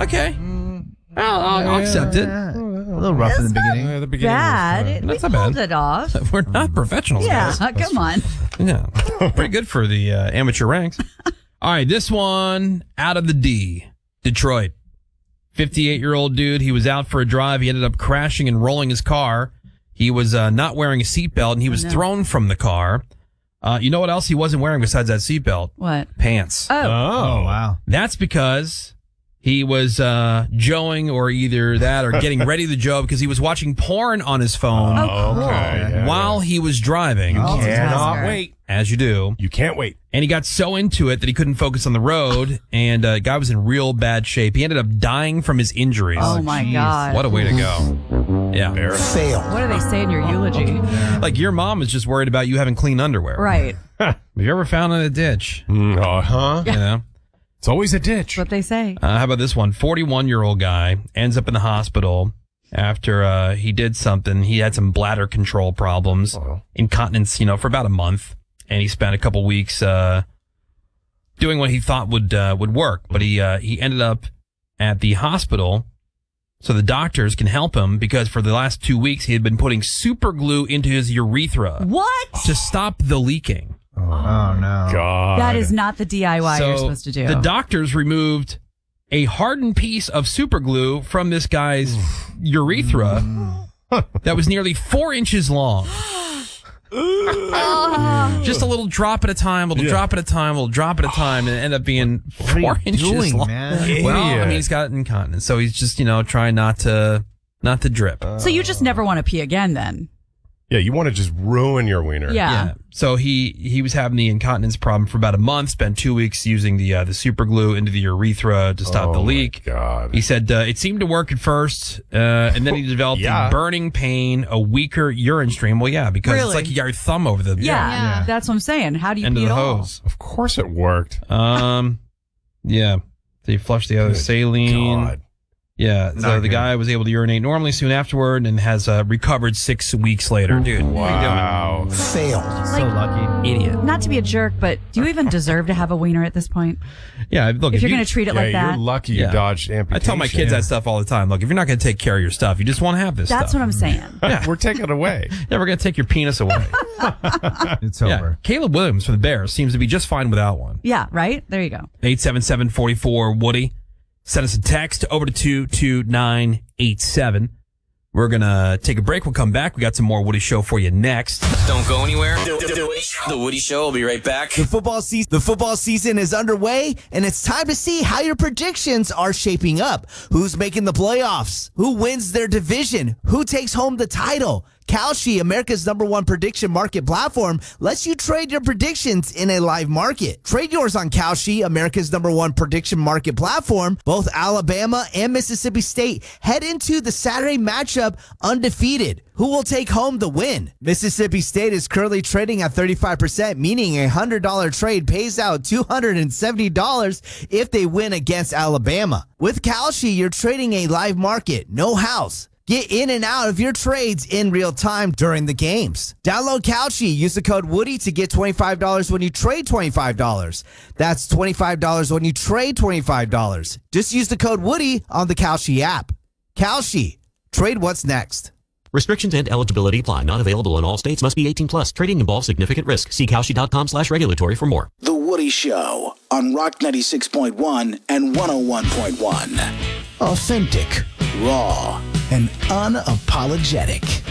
Okay. I'll accept it. A little rough in the beginning. The beginning Bad. That's We not pulled bad. it off. We're not professionals, Yeah, guys. come on. Yeah. Pretty good for the amateur ranks. All right, this one out of the D. Detroit. 58-year-old dude. He was out for a drive. He ended up crashing and rolling his car. He was not wearing a seatbelt, and he was thrown from the car. You know what else he wasn't wearing besides that seatbelt? What? Pants. Oh, wow. That's because he was joeing or either that or getting ready to joe because he was watching porn on his phone while he was driving. You cannot wait. As you do. You can't wait. And he got so into it that he couldn't focus on the road, and the guy was in real bad shape. He ended up dying from his injuries. Oh, my God. What a way to go. Yeah. Failed. What do they say in your eulogy? Like, your mom is just worried about you having clean underwear. Right. Have you ever found in a ditch? Uh-huh. You know? It's always a ditch. What they say. How about this one? 41-year-old guy ends up in the hospital after he did something. He had some bladder control problems, incontinence, for about a month. And he spent a couple weeks doing what he thought would work. But he ended up at the hospital so the doctors can help him because for the last 2 weeks he had been putting super glue into his urethra. What? To stop the leaking. Oh, no. God. That is not the DIY you're supposed to do. The doctors removed a hardened piece of super glue from this guy's urethra that was nearly 4 inches long. Just a little drop at a time, drop at a time, and it ended up being 4 inches long. Man? Well, I mean, he's got incontinence, so he's just, trying not to drip. So you just never want to pee again then? Yeah, you want to just ruin your wiener. Yeah. So he was having the incontinence problem for about a month, spent 2 weeks using the super glue into the urethra to stop the leak. God. He said it seemed to work at first, and then he developed a burning pain, a weaker urine stream. Well, yeah, because it's like you got your thumb over the Yeah, that's what I'm saying. How do you end pee of the at all? hose. Of course it worked. Yeah. So he flushed the other saline. God. Yeah, so Not the good. guy was able to urinate normally soon afterward and has recovered 6 weeks later. Dude, Wow. Failed. So lucky. idiot. Not to be a jerk, but do you even deserve to have a wiener at this point? Yeah, look, If you're going to treat it like You're that. lucky you Yeah. dodged amputation. I tell my kids that stuff all the time. Look, if you're not going to take care of your stuff, you just want to have this That's stuff. what I'm saying. We're taking it away. Yeah, we're going to take your penis away. It's Yeah. over. Caleb Williams from the Bears seems to be just fine without one. Yeah, right? There you go. 877-44-WOODY. Send us a text over to 22987. We're going to take a break. We'll come back. We got some more Woody Show for you next. Don't go anywhere. The Woody Show will be right back. The football season is underway, and it's time to see how your predictions are shaping up. Who's making the playoffs? Who wins their division? Who takes home the title? Kalshi, America's #1 prediction market platform, lets you trade your predictions in a live market. Trade yours on Kalshi, America's #1 prediction market platform. Both Alabama and Mississippi State head into the Saturday matchup undefeated. Who will take home the win? Mississippi State is currently trading at 35%, meaning a $100 trade pays out $270 if they win against Alabama. With Kalshi, you're trading a live market, no house. Get in and out of your trades in real time during the games. Download Kalshi. Use the code Woody to get $25 when you trade $25. That's $25 when you trade $25. Just use the code Woody on the Kalshi app. Kalshi. Trade what's next. Restrictions and eligibility apply. Not available in all states. Must be 18 plus. Trading involves significant risk. See Kalshi.com/regulatory for more. The Woody Show on Rock 96.1 and 101.1. Authentic, raw, and unapologetic.